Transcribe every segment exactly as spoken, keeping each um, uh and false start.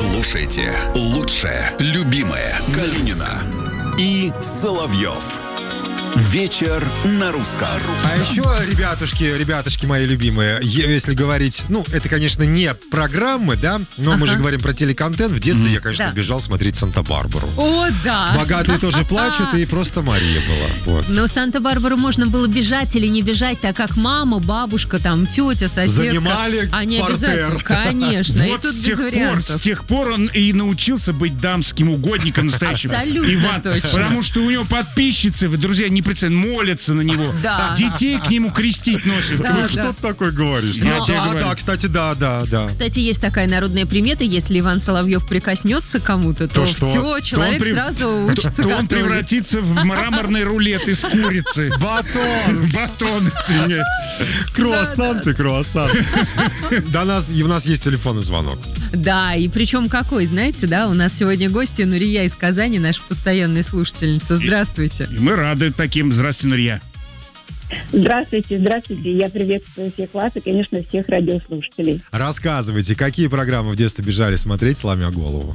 Слушайте лучшее, любимое Калинина и Соловьев. Вечер на русском. А еще, ребятушки, ребятушки мои любимые, если говорить, ну, это, конечно, не программы, да, но ага. мы же говорим про телеконтент. В детстве mm. я, конечно, да. бежал смотреть «Санта-Барбару». О, да. Богатые тоже плачут, и просто Мария была. Вот. Но «Санта-Барбару» можно было бежать или не бежать, так как мама, бабушка, там, тетя, соседка. Занимали Они портер. Обязательно, конечно. Вот и тут с без тех вариантов. пор, с тех пор он и научился быть дамским угодником настоящим. Абсолютно Иван, точно. потому что у него подписчицы, вы, друзья, не представляете, молятся на него. Да. Детей к нему крестить носят. Да, Вы да. что? Что ты такое говоришь? Я Ну, тебе а, говорю. да, кстати, да, да, да. Кстати, есть такая народная примета, если Иван Соловьев прикоснется к кому-то, то, То что? все, человек То он при- сразу учится То он готовить. превратится в мраморный рулет из курицы. Батон! Батон, извиняюсь. Круассан ты, круассан. Да, нас, и у нас есть телефонный звонок. Да, и причем какой, знаете, да, у нас сегодня гостья Нурия из Казани, наша постоянная слушательница. Здравствуйте. И мы рады таким. Здравствуйте, Нурия. Здравствуйте, здравствуйте. Я приветствую всех вас и, конечно, всех радиослушателей. Рассказывайте, какие программы в детстве бежали смотреть, сломя голову?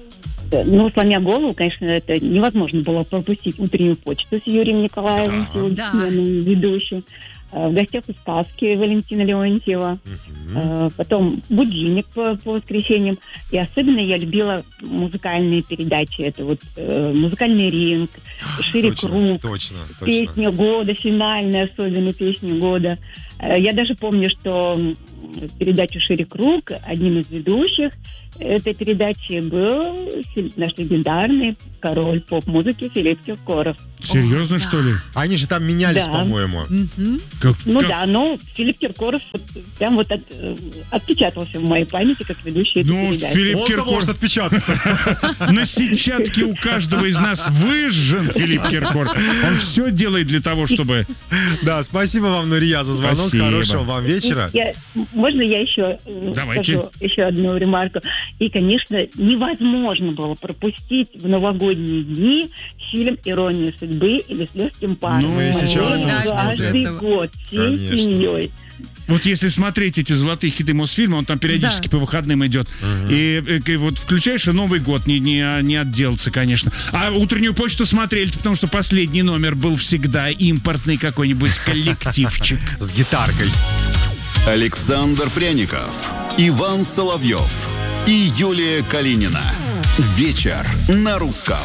Ну, сломя голову, конечно, это невозможно было пропустить «Утреннюю почту» с Юрием Николаевым, Да. сегодняшним ведущим. В гостях у сказки Валентина Леонтьева. Угу. Потом «Будильник» по, по воскресеньям. И особенно я любила музыкальные передачи. Это вот э, «Музыкальный ринг», «Шире Точно, круг», точно, точно. «Песня года», финальная особенно «Песня года». Э, Я даже помню, что в передачу «Шире круг» одним из ведущих этой передачи был наш легендарный король поп-музыки Филипп Киркоров. Серьезно, О, что ли? Они же там менялись, Да. по-моему. Мгм. Как, Ну как- да, но Филипп Киркоров вот прям вот от- э, отпечатался в моей памяти как ведущий этой Ну, передачи. Филипп Он-то Киркоров. может отпечататься. На сетчатке у каждого из нас выжжен Филипп Киркоров. Он все делает для того, чтобы... Да, спасибо вам, Нурия, за звонок. Спасибо. Хорошего вам вечера. Я- можно я еще э, Давайте. скажу еще одну ремарку? И, конечно, невозможно было пропустить в новогодние дни фильм «Ирония судьбы» или «С легким паром». Ну, и сейчас Мы без каждый этого. год всей Конечно. семьей. Вот если смотреть эти золотые хиты Мосфильма, он там периодически Да. по выходным идет. И, и, и вот включаешь, и Новый год не, не, не отделаться, конечно. А «Утреннюю почту» смотрели, потому что последний номер был всегда импортный какой-нибудь коллективчик. С гитаркой. Александр Пряников, Иван Соловьев и Юлия Калинина. Вечер на русском.